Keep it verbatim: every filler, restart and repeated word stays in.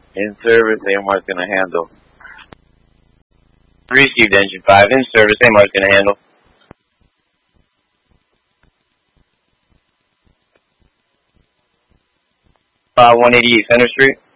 In service, A M R's gonna handle. Received engine five. In service, A M R's gonna handle. Uh, one eighty-eight Center Street.